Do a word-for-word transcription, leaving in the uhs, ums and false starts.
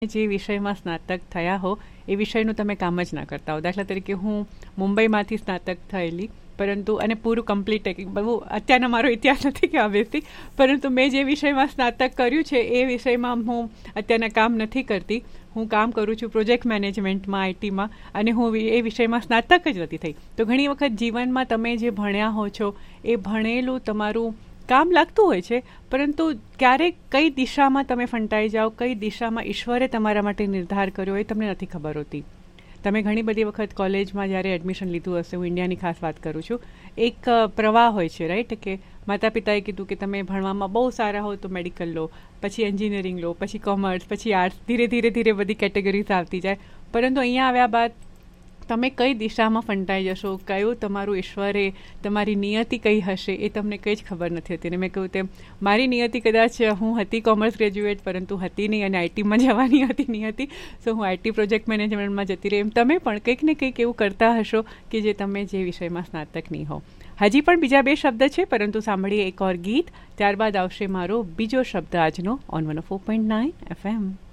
જે વિષયમાં સ્નાતક થયા હો એ વિષયનું તમે કામ જ ના કરતા હો. દાખલા તરીકે હું મુંબઈમાંથી સ્નાતક થયેલી, પરંતુ અને પૂરું કમ્પ્લીટ બહુ અત્યારનો મારો ઇતિહાસ નથી કે આવેથી, પરંતુ મેં જે વિષયમાં સ્નાતક કર્યું છે એ વિષયમાં હું અત્યારના કામ નથી કરતી. હું કામ કરું છું પ્રોજેક્ટ મેનેજમેન્ટમાં, આઈટીમાં, અને હું એ વિષયમાં સ્નાતક જ નથી થઈ. તો ઘણી વખત જીવનમાં તમે જે ભણ્યા હો છો એ ભણેલું તમારું કામ લાગતું હોય છે, પરંતુ ક્યારેક કઈ દિશામાં તમે ફંટાઈ જાઓ, કઈ દિશામાં ઈશ્વરે તમારા માટે નિર્ધાર કર્યો એ તમને નથી ખબર હોતી. તમે ઘણી બધી વખત કોલેજમાં જ્યારે એડમિશન લીધું હશે, હું ઇન્ડિયાની ખાસ વાત કરું છું, એક પ્રવાહ હોય છે, રાઈટ, કે માતા પિતાએ કીધું કે તમે ભણવામાં બહુ સારા હો તો મેડિકલ લો, પછી એન્જિનિયરિંગ લો, પછી કોમર્સ, પછી આર્ટ્સ, ધીરે ધીરે ધીરે બધી કેટેગરીઝ આવતી જાય. પરંતુ અહીંયા આવ્યા બાદ તમે કઈ દિશામાં ફંટાઈ જશો, કયું તમારું ઈશ્વરે તમારી નિયતિ કઈ હશે એ તમને કંઈ જ ખબર નથી હતી. અને મેં કહ્યું તેમ મારી નિયતિ કદાચ હું હતી કોમર્સ ગ્રેજ્યુએટ, પરંતુ હતી નહીં, અને આઈટીમાં જવાની હતી નહીં હતી. સો હું આઈટી પ્રોજેક્ટ મેનેજમેન્ટમાં જતી રહી. એમ તમે પણ કંઈક ને કંઈક એવું કરતા હશો કે જે તમે જે વિષયમાં સ્નાતક નહીં હો. હજી પણ બીજા બે શબ્દ છે, પરંતુ સાંભળીએ એક ઓર ગીત, ત્યારબાદ આવશે મારો બીજો શબ્દ આજનો on one four point nine F M.